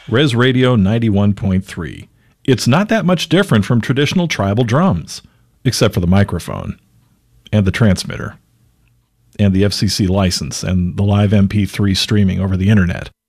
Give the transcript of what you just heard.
Res Radio 91.3. It's not that much different from traditional tribal drums, except for the microphone and the transmitter and the FCC license and the live MP3 streaming over the internet.